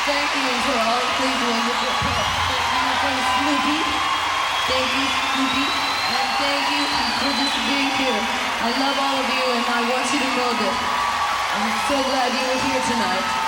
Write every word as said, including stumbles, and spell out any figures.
Thank you for all things wonderful. Thank you for Snoopy. Thank you, Snoopy. And thank you for just being here. I love all of you and I want you to know that I'm so glad you were here tonight.